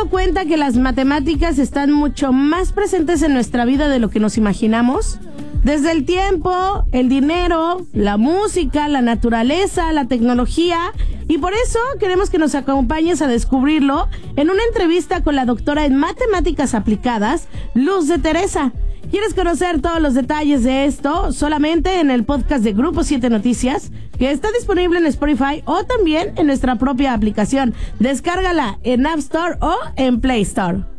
dado cuenta que las matemáticas están mucho más presentes en nuestra vida de lo que nos imaginamos? Desde el tiempo, el dinero, la música, la naturaleza, la tecnología. Y por eso queremos que nos acompañes a descubrirlo en una entrevista con la doctora en matemáticas aplicadas, Luz de Teresa. ¿Quieres conocer todos los detalles de esto? Solamente en el podcast de Grupo 7 Noticias, que está disponible en Spotify o también en nuestra propia aplicación. Descárgala en App Store o en Play Store.